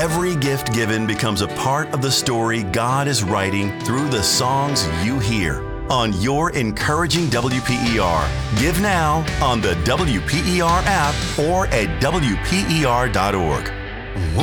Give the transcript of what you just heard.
Every gift given becomes a part of the story God is writing through the songs you hear on your encouraging WPER. Give now on the WPER app or at WPER.org.